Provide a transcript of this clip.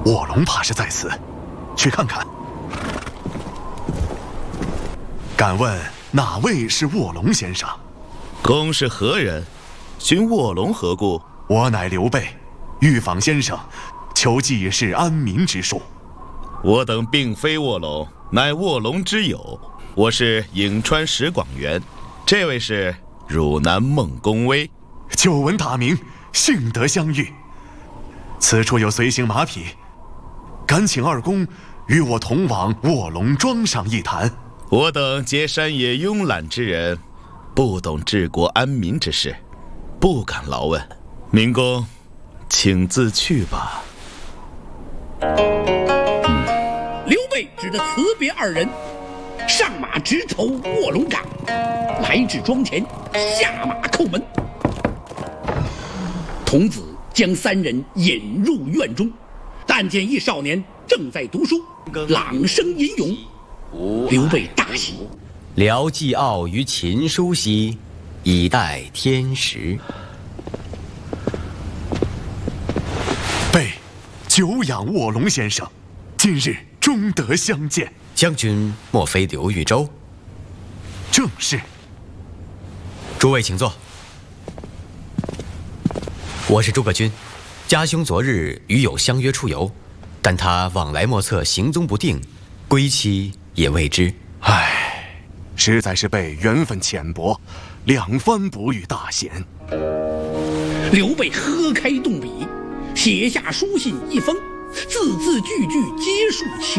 卧龙怕是在此，去看看。敢问哪位是卧龙先生？ 公是何人？寻卧龙何故？ 我乃刘备，欲访先生，求济世安民之术。 我等并非卧龙，乃卧龙之友。我是颍川石广元，这位是汝南孟公威。 久闻大名，幸得相遇。此处有随行马匹，敢请二公与我同往卧龙庄上一谈。 我等皆山野慵懒之人，不懂治国安民之事，不敢劳问。明公，请自去吧。 刘备只得辞别二人，上马直投卧龙岗，来至庄前，下马叩门。童子将三人引入院中，但见一少年正在读书，朗声吟咏。刘备大喜， 聊寄傲于秦书兮，以待天时。 备久仰卧龙先生，今日终得相见。 将军莫非刘豫州？ 正是。 诸位请坐。我是诸葛均，家兄昨日与友相约出游，但他往来莫测，行踪不定，归期也未知。 唉，实在是被缘分浅薄，两番不遇大贤。 刘备喝开动笔，写下书信一封，字字句句皆述情。